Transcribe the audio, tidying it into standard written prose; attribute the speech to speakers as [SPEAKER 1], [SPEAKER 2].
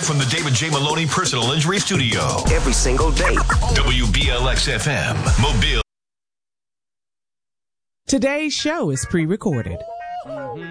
[SPEAKER 1] from the David J. Maloney Personal Injury Studio.
[SPEAKER 2] Every single day.
[SPEAKER 1] WBLX-FM, Mobile.
[SPEAKER 3] Today's show is pre-recorded.